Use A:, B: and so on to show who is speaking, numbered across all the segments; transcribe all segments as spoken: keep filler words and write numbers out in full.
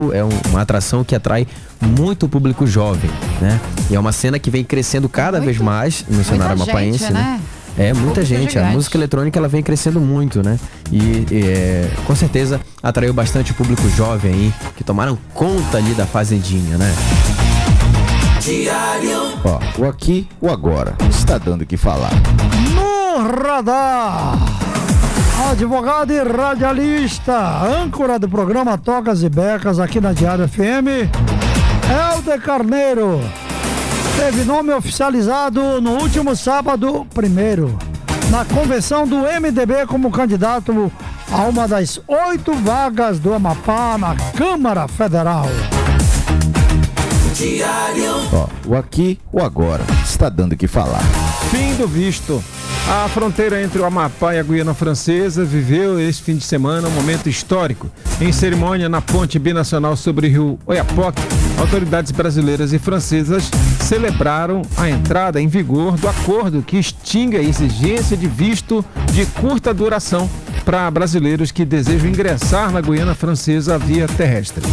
A: É um, uma atração que atrai muito público jovem, né? E é uma cena que vem crescendo cada muito, vez mais no cenário amapaense, gente, né? É, muita gente. A música eletrônica, ela vem crescendo muito, né? E, e é, com certeza atraiu bastante público jovem aí, que tomaram conta ali da fazendinha, né?
B: Diário. Ó, o aqui, o agora, está dando o que falar.
C: No radar, advogado e radialista, âncora do programa Tocas e Becas aqui na Diário F M, Helder Carneiro, teve nome oficializado no último sábado, primeiro, na convenção do M D B como candidato a uma das oito vagas do Amapá na Câmara Federal.
B: Diário. Ó, o aqui, o agora, está dando o que falar.
D: Fim do visto. A fronteira entre o Amapá e a Guiana Francesa viveu este fim de semana um momento histórico. Em cerimônia na ponte binacional sobre o rio Oiapoque, autoridades brasileiras e francesas celebraram a entrada em vigor do acordo que extingue a exigência de visto de curta duração para brasileiros que desejam ingressar na Guiana Francesa via terrestre.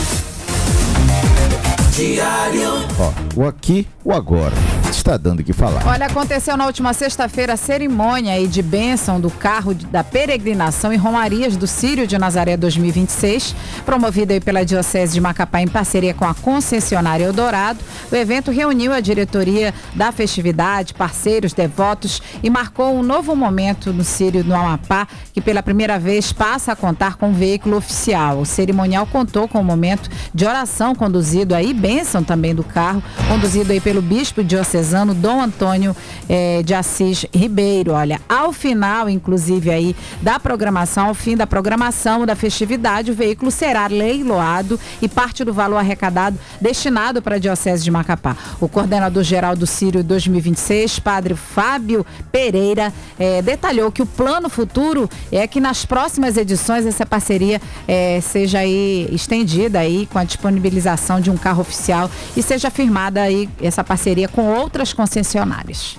B: Diário. Ó, o aqui, o agora, está dando o que falar.
E: Olha, aconteceu na última sexta-feira a cerimônia aí de bênção do carro de, da peregrinação e romarias do Círio de Nazaré dois mil e vinte e seis, promovida aí pela Diocese de Macapá em parceria com a concessionária Eldorado. O evento reuniu a diretoria da festividade, parceiros, devotos e marcou um novo momento no Círio do Amapá, que pela primeira vez passa a contar com um veículo oficial. O cerimonial contou com um momento de oração conduzido aí, bênção também do carro, conduzido aí pelo bispo diocesano Dom Antônio eh, de Assis Ribeiro. Olha, ao final, inclusive aí, da programação, ao fim da programação da festividade, o veículo será leiloado e parte do valor arrecadado destinado para a Diocese de Macapá. O coordenador-geral do Círio dois mil e vinte e seis, padre Fábio Pereira, eh, detalhou que o plano futuro é que nas próximas edições essa parceria eh, seja aí estendida aí com a disponibilização de um carro oficial e seja firmada aí essa parceria com outras concessionárias.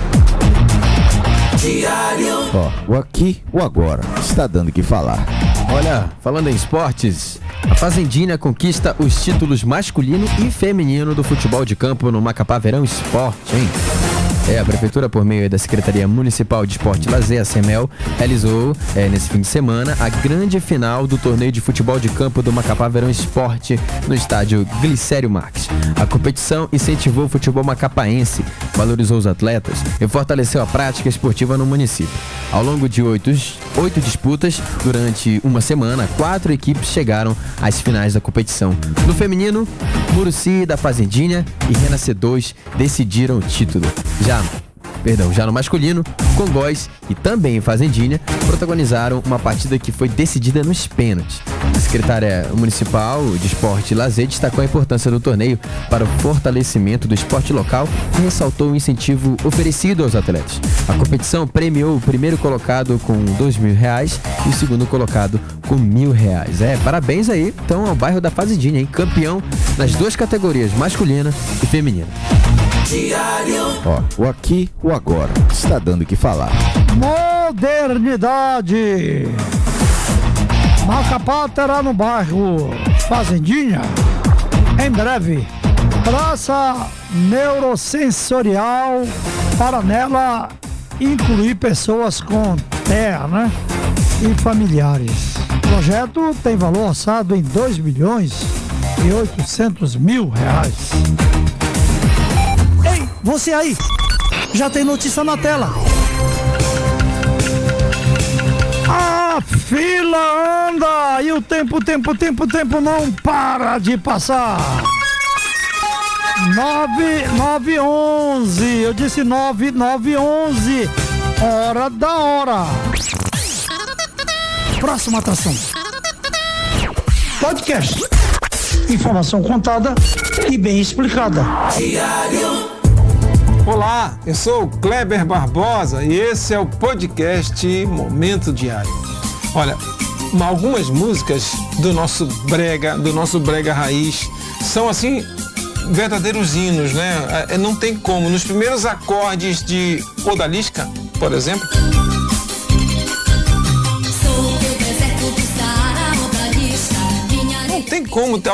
B: Diário. Ó, o aqui, o agora, está dando o que falar.
A: Olha, falando em esportes, a Fazendinha conquista os títulos masculino e feminino do futebol de campo no Macapá Verão Esporte, hein? É, a Prefeitura, por meio da Secretaria Municipal de Esporte e Lazer, a SEMEL, realizou é, nesse fim de semana a grande final do torneio de futebol de campo do Macapá Verão Esporte no estádio Glicério Marques. A competição incentivou o futebol macapaense, valorizou os atletas e fortaleceu a prática esportiva no município. Ao longo de oito, oito disputas, durante uma semana, quatro equipes chegaram às finais da competição. No feminino, Muruci da Fazendinha e Renascedores decidiram o título. Já Perdão, já no masculino, Congóis e também Fazendinha protagonizaram uma partida que foi decidida nos pênaltis. A secretária municipal de Esporte e Lazer destacou a importância do torneio para o fortalecimento do esporte local e ressaltou o incentivo oferecido aos atletas. A competição premiou o primeiro colocado com dois mil reais e o segundo colocado com mil reais. É, parabéns aí, então, ao bairro da Fazendinha, hein? Campeão nas duas categorias, masculina e feminina.
B: Diário. Ó, o aqui, o agora, está dando o que falar.
C: Modernidade. Macapá terá no bairro Fazendinha, em breve, praça neurosensorial para nela incluir pessoas com T E A, né? E familiares. O projeto tem valor orçado em dois milhões e oitocentos mil reais. Ei, você aí, já tem notícia na tela. A fila anda e o tempo, tempo, tempo, tempo não para de passar. Nove, nove, onze, eu disse nove, nove, onze, hora da hora. Próxima atração. Podcast. Informação contada e bem explicada.
B: Diário.
D: Olá, eu sou o Kleber Barbosa e esse é o podcast Momento Diário. Olha, algumas músicas do nosso brega, do nosso brega raiz, são assim verdadeiros hinos, né? Não tem como. Nos primeiros acordes de Odalisca, por exemplo,
F: como